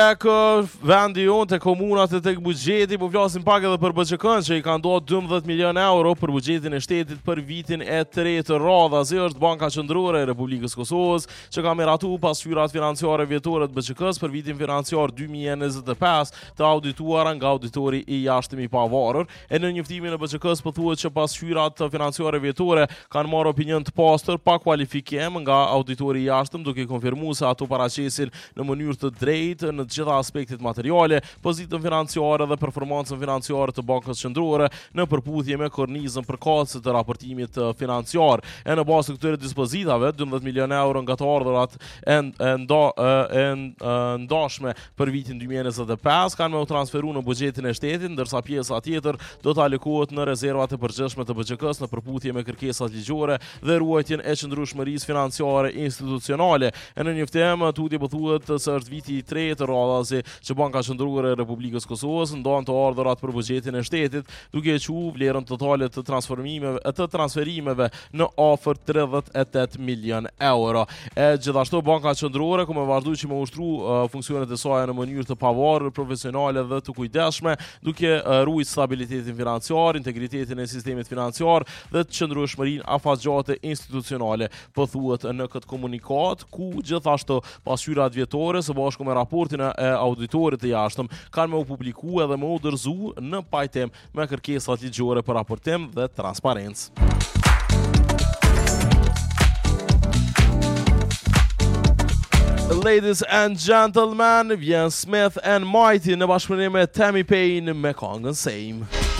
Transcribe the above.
Tek vendi jonë, tek komunat e tek buxheti, po flasim pak edhe për BÇK-n që i ka ndodhur 12 milion euro për buxhetin e shtetit për vitin e tretë të radhës. Është Banka Qendrore e Republikës Kosovës që ka miratuar pasqyrat financiare vjetore të BÇK-s për vitin financiar 2025 të audituara nga auditori i jashtëm i pavarur. E në njoftimin e BÇK-s po thuhet që pasqyrat financiare vjetore kanë marrë opinion të pastër pa kualifikim nga auditori i jashtëm, duke konfirmuar se ato paraqesin në mënyrë të drejtë në të gjitha aspektet materiale, pozitën financiare dhe performancën financiare të Bankës Qendrore në përputhje me kornizën përkatëse të raportimit financiar. E në bazë të këtyre dispozitave, 12 milion euro nga të ardhurat ndashme për vitin 2025 kanë me u transferuar në buxhetin e shtetit, ndërsa pjesa tjetër do të alokohet në rezervat e përgjithshme të BÇK-s në përputhje me kërkesat ligjore dhe ruajtjen e qëndrueshmërisë financiare institucionale. E në njoftim tutje po thuhet se është viti i tretë që Banka Qendrore e Republikës Kosovës ndan të ardhurat për buxhetin e shtetit, duke quajtur vlerën totale të transferimeve në afër 38 milion euro. Gjithashtu Banka Qendrore me vazhdu që me ushtru funksionet e saj në mënyrë të pavarur, profesionale dhe të kujdesshme, duke ruajtur stabilitetin financiar, integritetin e sistemit financiar dhe të qëndrueshmërinë afatgjate institucionale. Po thuhet në këtë komunikat ku gjithashtu pasqyrat vjetore së bashku me raportin e auditorit të jashtëm kanë me u publiku edhe me u dorëzu në pajtim me kërkesat ligjore për raportim dhe transparencë. Ladies and gentlemen, vjen Smith and Mighty në bashkëpunim me Tammy Payne me këngën Same.